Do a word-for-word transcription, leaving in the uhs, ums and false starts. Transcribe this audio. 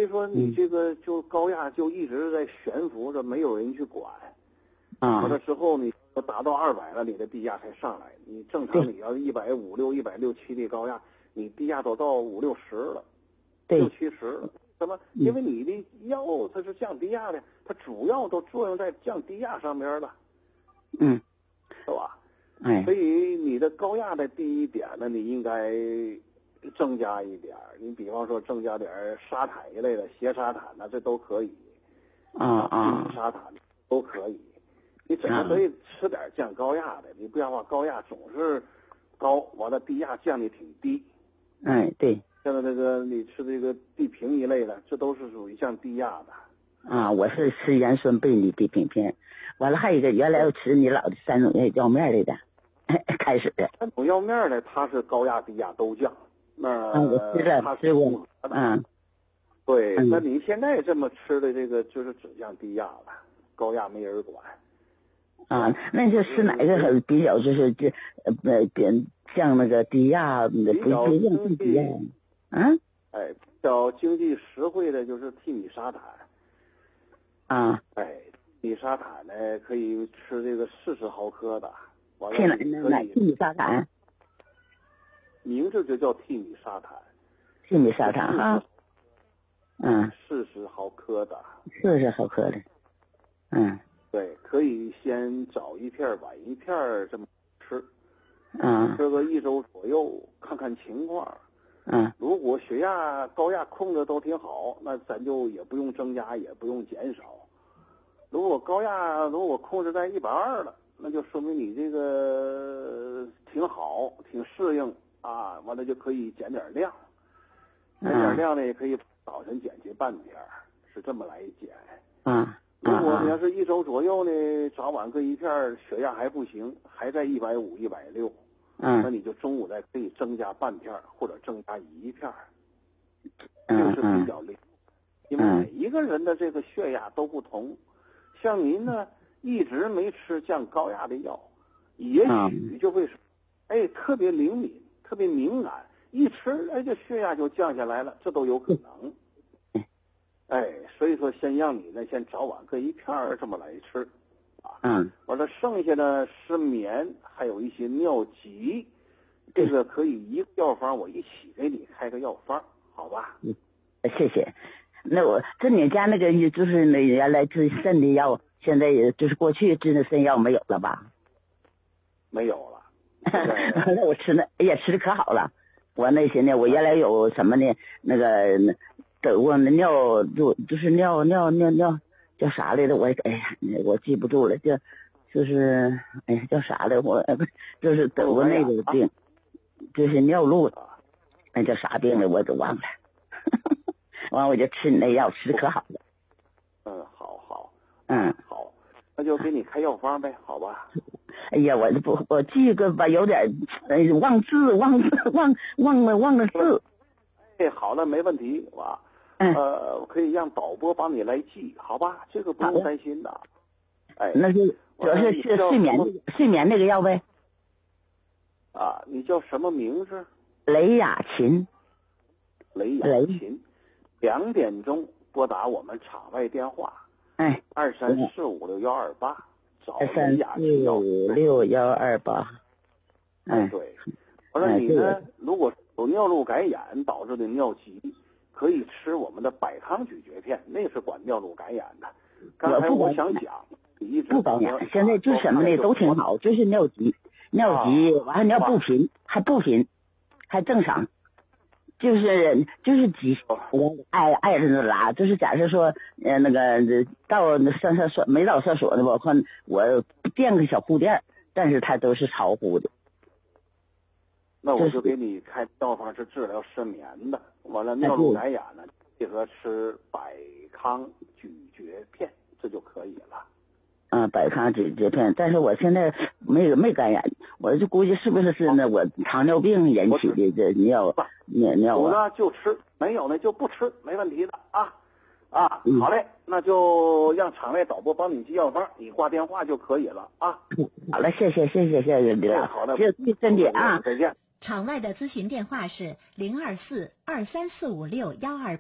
以说你这个就高压就一直在悬浮着，没有人去管。 啊， 完了之后你达到二百了，你的地压才上来。你正常你要一百五六、一百六七的高压，你地压都到五六十了，六七十了。怎么？因为你的药它是降低压的，它主要都作用在降低压上边了。 嗯， 是吧？ 哎， 所以你的高压的第一点呢，你应该增加一点。你比方说增加点沙坦一类的，斜沙坦呢，这都可以。 啊啊， 沙坦都可以。你怎么可以吃点降高压的？你不要把高压总是高，完了低压降的挺低。 哎，对。 像这个你吃这个地平一类的，这都是属于降低压的。 啊，我是吃盐酸贝利地平片，完了还有一个原来我吃你老的三种药面来的，开始的。 三种药面呢，它是高压低压都降。那嗯，我吃了吃过。嗯， 对， 嗯， 那你现在这么吃的这个就是只降低压了，高压没人管。 啊，那就吃哪个很比较就是这呃点像那个低压的不不用低压？啊？ 哎，比较经济实惠的就是替米沙坦。 啊， 哎，米沙坦呢可以吃这个四十毫克的，完了替哪哪替米沙坦？ 名字就叫替米沙坦。 替米沙坦哈。嗯， 四十毫克的。 四十毫克的。嗯。 对，可以先早一片晚一片这么吃， 嗯， 吃个一周左右，看看情况。 嗯， 如果血压高压控制都挺好，那咱就也不用增加，也不用减少。如果高压如果控制在一百二了，那就说明你这个挺好，挺适应啊。完了就可以减点量，减点量呢也可以早晨减去半片，是这么来减。 嗯。 如果你要是一周左右呢，早晚各一片，血压还不行，还在一百五、一百六， 嗯， 那你就中午再可以增加半片或者增加一片， 这个是比较灵。因为每一个人的这个血压都不同，像您呢一直没吃降高压的药，也许就会，哎，特别灵敏，特别敏感，一吃哎这血压就降下来了，这都有可能。哎，所以说先让你呢，先早晚各一片儿这么来吃，啊， 嗯， 完了剩下的失眠，还有一些尿急，这个可以一个药方我一起给你开个药方，好吧？ 嗯，谢谢。那我这你家那个就是那原来治肾的药，现在也就是过去治的肾药没有了吧？ 没有了。 那我吃那也吃的可好了。我那些呢，我原来有什么呢？那个。得过那尿就就是尿尿尿尿叫啥来着？我哎呀，我记不住了，叫就是哎呀叫啥来？我就是得过那个病，就是尿路，那叫啥病来？我都忘了。完我就吃你那药，吃的可好了。 嗯，好好， 嗯， 好，那就给你开药方呗，好吧？ 哎呀，我不我记个吧，有点哎忘字忘字忘忘了忘了字。 哎，好了，没问题，哇。呃，我可以让导播帮你来记，好吧？这个不用担心的。哎， 那就主要是是睡眠睡眠那个药呗。 啊，你叫什么名字？ 雷雅琴。 雷雅琴，两点钟拨打我们场外电话。 哎， 二三四五六幺二八，找二三四五六幺二八。 哎，对。完了，你呢？如果有尿路感染导致的尿急。可以吃我们的百康咀嚼片，那是管尿路感染的。刚才我想讲，一直不感染，现在就什么的都挺好，就是尿急，尿急完了尿不频，还不频，还正常，就是就是急，我爱爱着那拉，就是假设说呃那个到上厕所没到厕所的，我看我垫个小护垫，但是它都是潮乎的。 那我就给你开药方是治疗失眠的，完了尿路感染呢，配合吃百康咀嚼片，这就可以了。 嗯，百康咀嚼片，但是我现在没没感染，我就估计是不是是那我糖尿病引起的这尿尿尿有的就吃，没有呢就不吃，没问题的啊啊，好嘞，那就让场外导播帮你记药方，你挂电话就可以了啊。 好了，谢谢谢谢谢谢李老， 好的， 谢谢身体啊， 再见。 场外的咨询电话是零二四二三四五六幺二。